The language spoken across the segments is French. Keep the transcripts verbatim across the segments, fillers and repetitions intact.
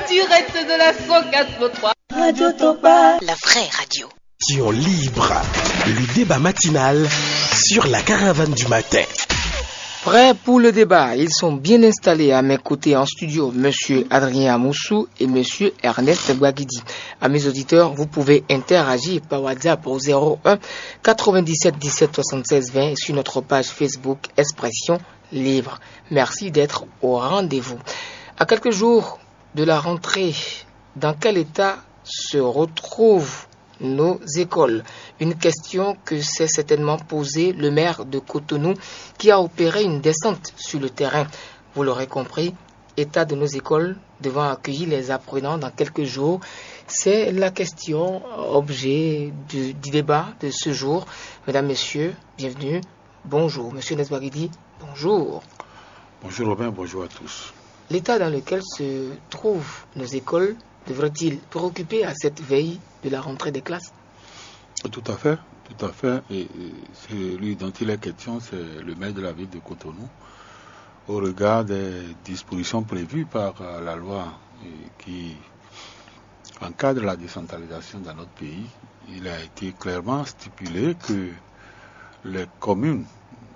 direct de la cent quatre virgule trois. Radio Topa, la vraie radio. Tion libre, le débat matinal sur la caravane du matin. Prêts pour le débat, ils sont bien installés à mes côtés en studio, Monsieur Adrien Amoussou et Monsieur Ernest Bouaguidi. À mes auditeurs, vous pouvez interagir par WhatsApp au zéro un quatre-vingt-dix-sept dix-sept soixante-seize vingt et sur notre page Facebook Expression Libre. Merci d'être au rendez-vous. À quelques jours de la rentrée, dans quel état se retrouvent nos écoles? Une question que s'est certainement posée le maire de Cotonou qui a opéré une descente sur le terrain. Vous l'aurez compris, état de nos écoles devant accueillir les apprenants dans quelques jours. C'est la question objet du, du débat de ce jour. Mesdames, Messieurs, bienvenue. Bonjour. Monsieur Nesbagidi, bonjour. Bonjour Robin, bonjour à tous. L'état dans lequel se trouvent nos écoles devrait-il préoccuper à cette veille de la rentrée des classes? Tout à fait, tout à fait. Et, et celui dont il est question, c'est le maire de la ville de Cotonou. Au regard des dispositions prévues par la loi qui encadre la décentralisation dans notre pays, il a été clairement stipulé que les communes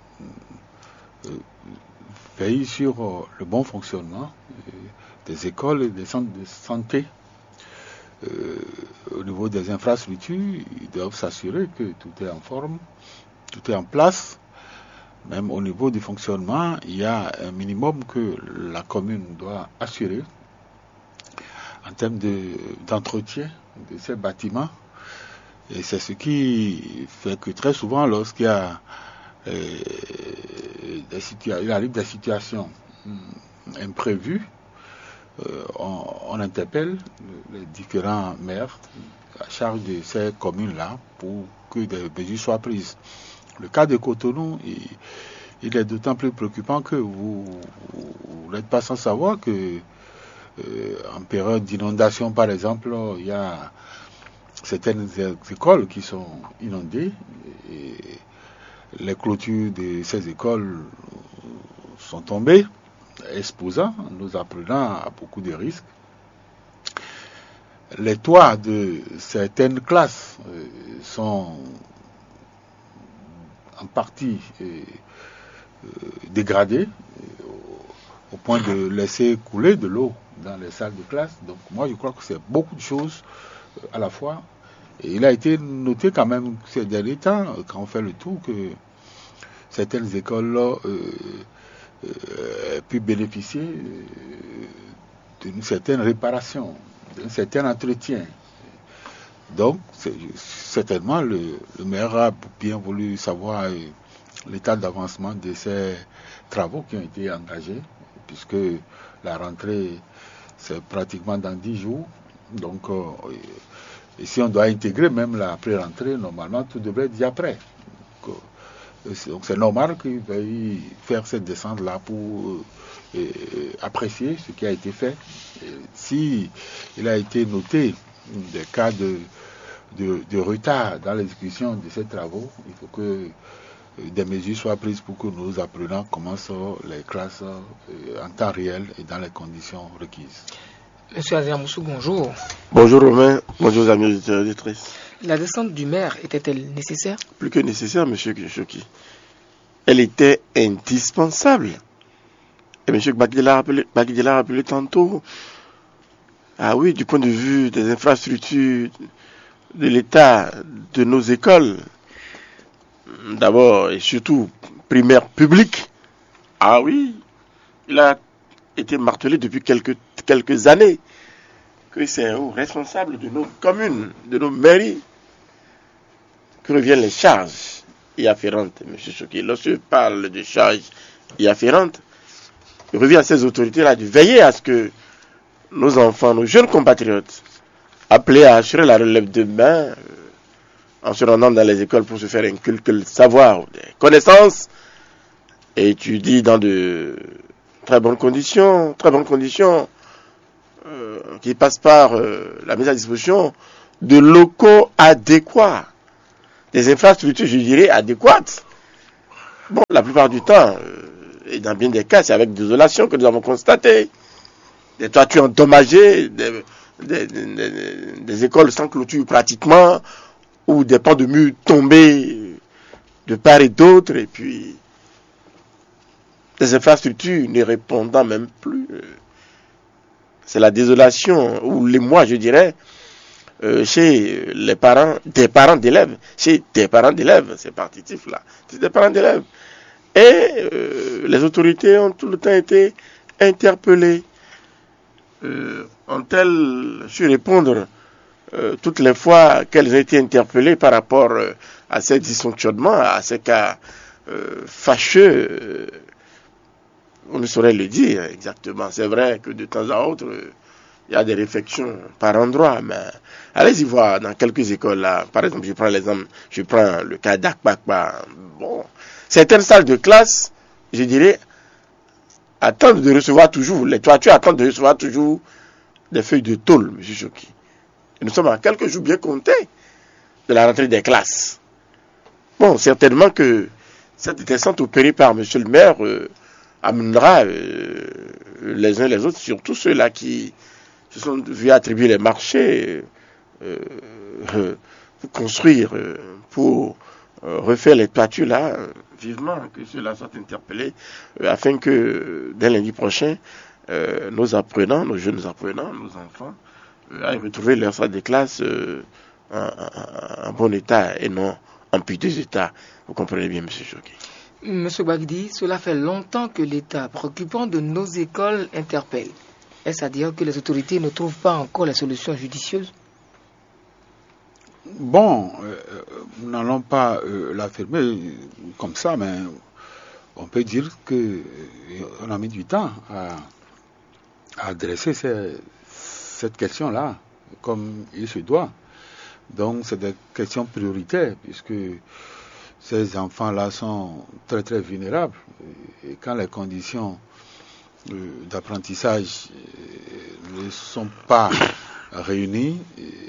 euh, veillent sur euh, le bon fonctionnement euh, des écoles et des centres de santé. Euh, au niveau des infrastructures, ils doivent s'assurer que tout est en forme, tout est en place. Même au niveau du fonctionnement, il y a un minimum que la commune doit assurer en termes de, d'entretien de ces bâtiments. Et c'est ce qui fait que très souvent, lorsqu'il y a euh, des situa- il arrive des situations hum, imprévues, Euh, on, on interpelle les différents maires à charge de ces communes-là pour que des mesures soient prises. Le cas de Cotonou, il, il est d'autant plus préoccupant que vous, vous, vous n'êtes pas sans savoir que euh, en période d'inondation, par exemple, il y a certaines écoles qui sont inondées et les clôtures de ces écoles sont tombées, exposant nos apprenants à beaucoup de risques. Les toits de certaines classes euh, sont en partie euh, euh, dégradés euh, au, au point de laisser couler de l'eau dans les salles de classe. Donc moi je crois que c'est beaucoup de choses euh, à la fois. Et il a été noté quand même ces derniers temps, quand on fait le tour, que certaines écoles euh, Euh, pu bénéficier euh, d'une certaine réparation, d'un certain entretien. Donc, c'est, certainement, le, le maire a bien voulu savoir euh, l'état d'avancement de ces travaux qui ont été engagés, puisque la rentrée, c'est pratiquement dans dix jours. Donc, euh, et si on doit intégrer même la pré-rentrée, normalement, tout devrait être déjà prêt. Donc, Donc c'est normal qu'il veuille faire cette descente-là pour euh, euh, apprécier ce qui a été fait. Et si il a été noté des cas de, de, de retard dans l'exécution de ces travaux, il faut que euh, des mesures soient prises pour que nos apprenants commencent les classes euh, en temps réel et dans les conditions requises. Monsieur Adrien Moussou, bonjour. Bonjour Romain, bonjour amis auditeurs et auditrices. La descente du maire était-elle nécessaire? Plus que nécessaire, monsieur Choki. Elle était indispensable. Et monsieur Bagdi l'a rappelé, Bagdi l'a rappelé tantôt. Ah oui, du point de vue des infrastructures, de l'état de nos écoles, d'abord et surtout primaire publique, ah oui, il a été martelé depuis quelques, quelques années que c'est aux responsables de nos communes, de nos mairies, que reviennent les charges y afférentes, M. Choki. Lorsque je parle de charges y afférentes, il revient à ces autorités-là de veiller à ce que nos enfants, nos jeunes compatriotes, appelés à assurer la relève demain, euh, en se rendant dans les écoles pour se faire inculquer le savoir, des connaissances, et étudient dans de très bonnes conditions, très bonnes conditions, euh, qui passent par euh, la mise à disposition de locaux adéquats, des infrastructures, je dirais, adéquates. Bon, la plupart du temps, euh, et dans bien des cas, c'est avec désolation que nous avons constaté des toitures endommagées, des, des, des, des écoles sans clôture pratiquement, ou des pans de murs tombés de part et d'autre, et puis des infrastructures ne répondant même plus. C'est la désolation, ou l'émoi, je dirais, euh, chez les parents, des parents d'élèves, chez des parents d'élèves, c'est partitif là, c'est des parents d'élèves. Et euh, les autorités ont tout le temps été interpellées. Euh, ont-elles su répondre euh, toutes les fois qu'elles ont été interpellées par rapport euh, à ces dysfonctionnements, à ces cas euh, fâcheux euh, on ne saurait le dire exactement. C'est vrai que de temps à autre, il y a des réflexions par endroit, mais allez-y voir dans quelques écoles là. Par exemple, je prends l'exemple, je prends le cas d'Akpakpa. Bon, certaines salles de classe, je dirais, attendent de recevoir toujours, les toitures attendent de recevoir toujours des feuilles de tôle, M. Choki. Et nous sommes à quelques jours bien comptés de la rentrée des classes. Bon, certainement que cette descente opérée par M. le maire euh, amènera euh, les uns les autres, surtout ceux-là qui se sont vus attribuer les marchés euh, euh, pour construire, euh, pour euh, refaire les toitures là, euh, vivement que ceux-là soient interpellés, euh, afin que euh, dès lundi prochain, euh, nos apprenants, nos jeunes apprenants, nos enfants, euh, aillent retrouver leur salle de classe euh, en, en, en bon état et non en piteux état. Vous comprenez bien, M. Choki. Monsieur Gbagidi, cela fait longtemps que l'état préoccupant de nos écoles interpelle. Est-ce à dire que les autorités ne trouvent pas encore la solution judicieuse? Bon, euh, nous n'allons pas euh, l'affirmer comme ça, mais on peut dire qu'on a mis du temps à, à adresser ces, cette question-là comme il se doit. Donc c'est des questions prioritaires, puisque ces enfants-là sont très très vulnérables. Et quand les conditions euh, d'apprentissage euh, ne sont pas réunies,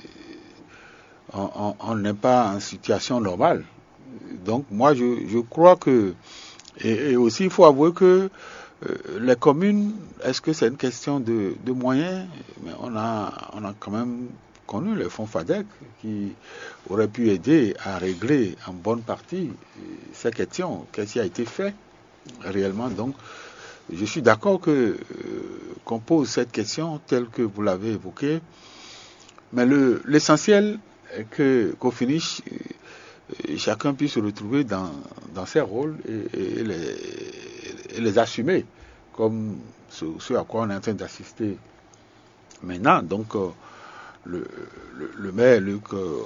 on n'est pas en situation normale. Donc moi je, je crois que, et, et aussi il faut avouer que euh, les communes, est-ce que c'est une question de, de moyens? Mais on a, on a quand même connu les fonds FADEC qui auraient pu aider à régler en bonne partie ces questions. Qu'est-ce qui a été fait réellement? Donc, je suis d'accord que euh, qu'on pose cette question telle que vous l'avez évoquée, mais le, l'essentiel est que qu'au finish, euh, chacun puisse se retrouver dans, dans ses rôles et, et, les, et les assumer, comme ce, ce à quoi on est en train d'assister maintenant. Donc, euh, Le, le, le maire Luc euh,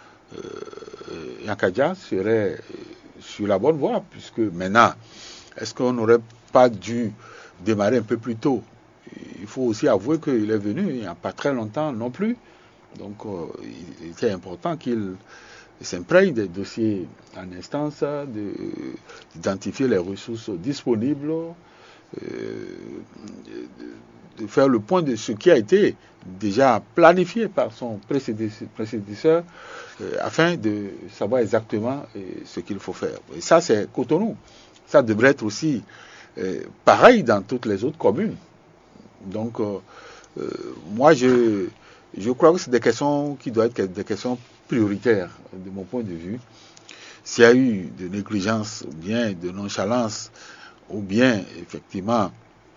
euh, Yankadia serait sur la bonne voie, puisque maintenant, est-ce qu'on n'aurait pas dû démarrer un peu plus tôt? Il faut aussi avouer qu'il est venu il n'y a pas très longtemps non plus, donc euh, il était important qu'il s'imprègne des dossiers en instance, de, d'identifier les ressources disponibles, euh, de, de faire le point de ce qui a été déjà planifié par son prédécesseur euh, afin de savoir exactement euh, ce qu'il faut faire. Et ça, c'est Cotonou. Ça devrait être aussi euh, pareil dans toutes les autres communes. Donc, euh, euh, moi, je, je crois que c'est des questions qui doivent être des questions prioritaires, de mon point de vue. S'il y a eu de négligence, ou bien de nonchalance, ou bien, effectivement,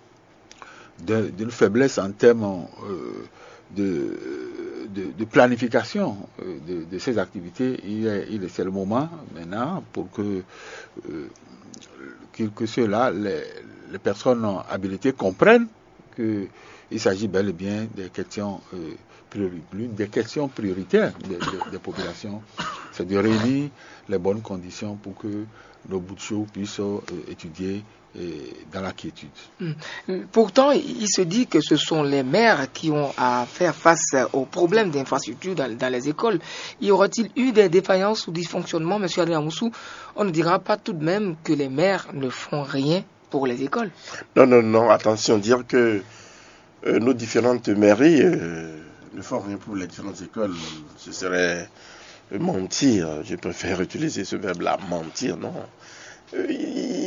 d'une faiblesse en termes euh, de, de, de planification euh, de, de ces activités, il est, il est, c'est le moment maintenant pour que, euh, que, que ceux-là, les, les personnes habilitées comprennent qu'il s'agit bel et bien des questions, euh, priori, des questions prioritaires des, des, des populations. C'est de réunir les bonnes conditions pour que nos bouts de chou puissent euh, étudier dans la quiétude. Pourtant, il se dit que ce sont les maires qui ont à faire face aux problèmes d'infrastructure dans, dans les écoles. Y aura-t-il eu des défaillances ou dysfonctionnements, M. Adrien Moussou? On ne dira pas tout de même que les maires ne font rien pour les écoles. Non, non, non, attention, dire que euh, nos différentes mairies euh, ne font rien pour les différentes écoles, ce serait mentir. Je préfère utiliser ce verbe-là, mentir, non. Euh,